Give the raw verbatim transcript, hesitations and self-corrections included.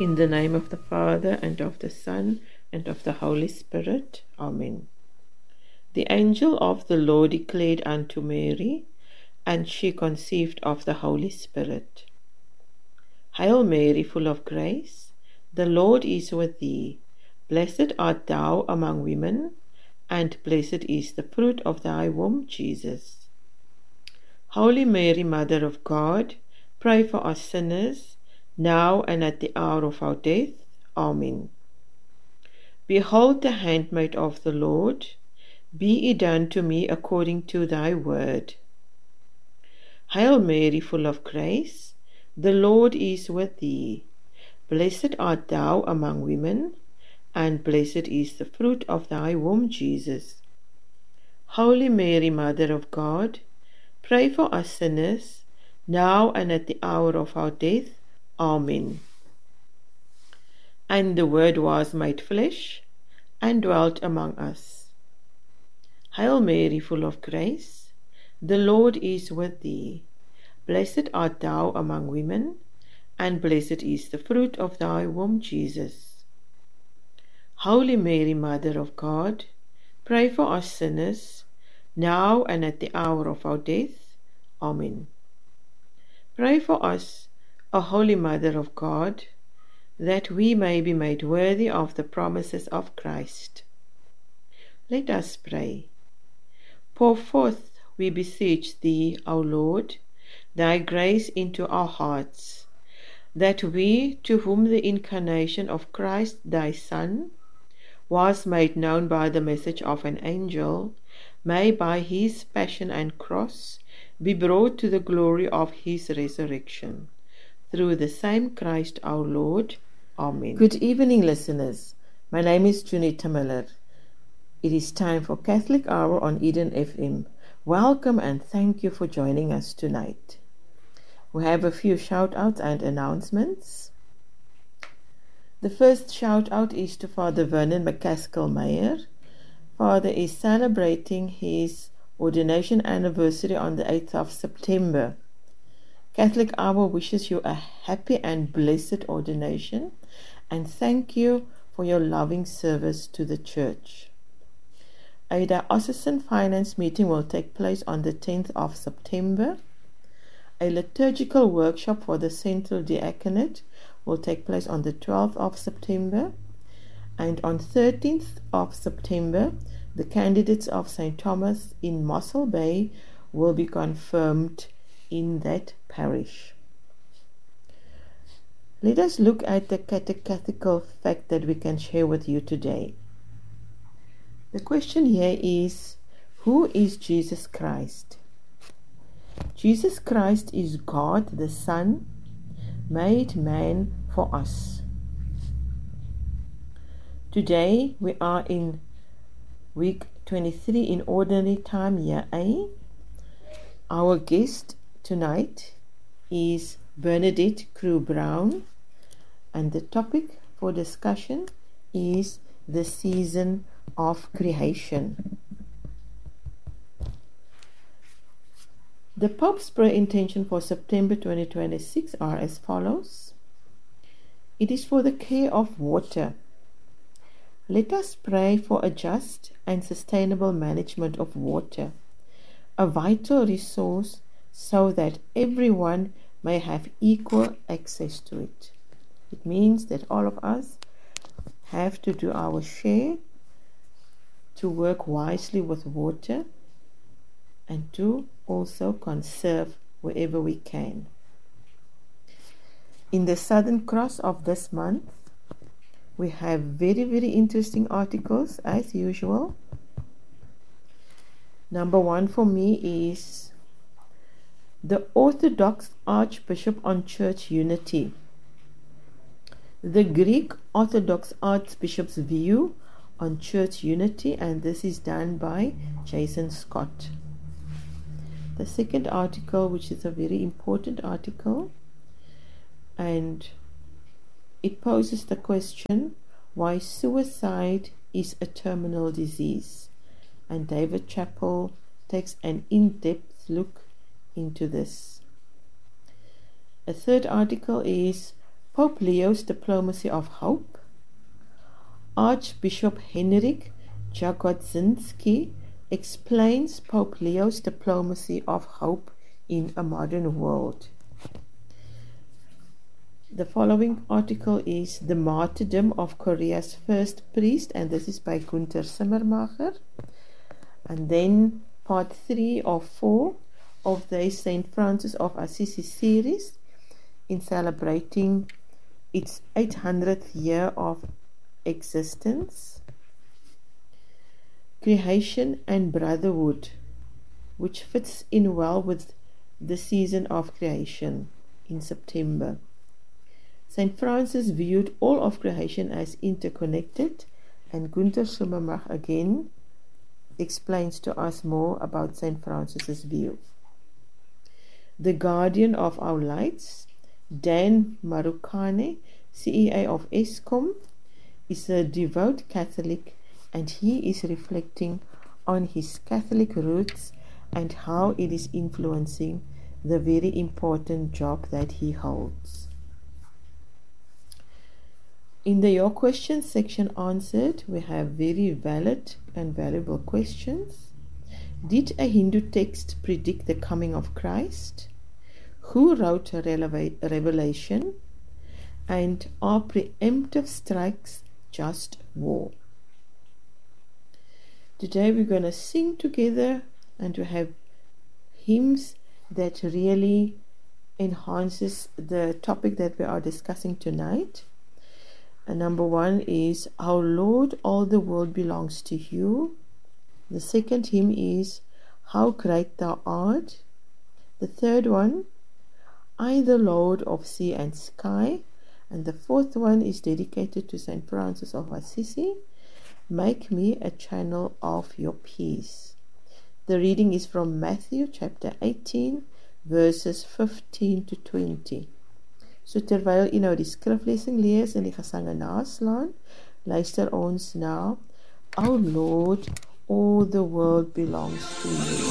In the name of the Father, and of the Son, and of the Holy Spirit. Amen. The angel of the Lord declared unto Mary, and she conceived of the Holy Spirit. Hail Mary, full of grace, the Lord is with thee. Blessed art thou among women, and blessed is the fruit of thy womb, Jesus. Holy Mary, Mother of God, pray for us sinners, now and at the hour of our death. Amen. Behold the handmaid of the Lord, be it done to me according to thy word. Hail Mary, full of grace, the Lord is with thee. Blessed art thou among women, and blessed is the fruit of thy womb, Jesus. Holy Mary, Mother of God, pray for us sinners, now and at the hour of our death. Amen. And the Word was made flesh, and dwelt among us. Hail Mary, full of grace, the Lord is with thee. Blessed art thou among women, and blessed is the fruit of thy womb, Jesus. Holy Mary, Mother of God, pray for us sinners, now and at the hour of our death. Amen. Pray for us, O Holy Mother of God, that we may be made worthy of the promises of Christ. Let us pray. Pour forth, we beseech thee, O Lord, thy grace into our hearts, that we, to whom the incarnation of Christ thy Son was made known by the message of an angel, may by his passion and cross be brought to the glory of his resurrection. Through the same Christ our Lord. Amen. Good evening, listeners. My name is Junita Miller. It is time for Catholic Hour on Eden F M. Welcome and thank you for joining us tonight. We have a few shout-outs and announcements. The first shout-out is to Father Vernon McCaskill-Meyer. Father is celebrating his ordination anniversary on the eighth of September. Catholic Hour wishes you a happy and blessed ordination, and thank you for your loving service to the Church. A diocesan finance meeting will take place on the tenth of September. A liturgical workshop for the Central Diaconate will take place on the twelfth of September. And on thirteenth of September, the candidates of Saint Thomas in Mossel Bay will be confirmed in that parish. Let us look at the catechetical fact that we can share with you today. The question here is, who is Jesus Christ? Jesus Christ is God the Son, made man for us. Today we are in week twenty-three in Ordinary Time, Year A. Our guest tonight is Bernadette Crew Brown, and the topic for discussion is the season of creation. The Pope's prayer intention for September twenty twenty-six are as follows. It is for the care of water. Let us pray for a just and sustainable management of water, a vital resource, so that everyone may have equal access to it. It means that all of us have to do our share to work wisely with water and to also conserve wherever we can. In the Southern Cross of this month, we have very, very interesting articles as usual. Number one for me is the Orthodox Archbishop on Church Unity. The Greek Orthodox Archbishop's view on church unity, and this is done by Jason Scott. The second article, which is a very important article, and it poses the question why suicide is a terminal disease, and David Chappell takes an in-depth look into this. A third article is Pope Leo's Diplomacy of Hope. Archbishop Henryk Jagodzinski explains Pope Leo's Diplomacy of Hope in a Modern World. The following article is The Martyrdom of Korea's First Priest, and this is by Gunther Simmermacher. And then part three of four of the Saint Francis of Assisi series in celebrating its eight hundredth year of existence. Creation and Brotherhood, which fits in well with the season of creation in September. Saint Francis viewed all of creation as interconnected, and Gunther Simmermacher again explains to us more about Saint Francis's view. The Guardian of Our Lights, Dan Marukane, C E A of Eskom, is a devout Catholic, and he is reflecting on his Catholic roots and how it is influencing the very important job that he holds. In the Your Questions section answered, we have very valid and valuable questions. Did a Hindu text predict the coming of Christ? Who wrote Revelation? And are preemptive strikes just war? Today we're going to sing together, and we have hymns that really enhances the topic that we are discussing tonight. And number one is Our Lord, all the world belongs to you. The second hymn is How Great Thou Art. The third one, I, the Lord of sea and sky. And the fourth one is dedicated to Saint Francis of Assisi. Make me a channel of your peace. The reading is from Matthew chapter eighteen, verses fifteen to twenty. So terwyl u nou die skriflesing lees en die gesange naslaan, luister ons na Our Lord, all the world belongs to you.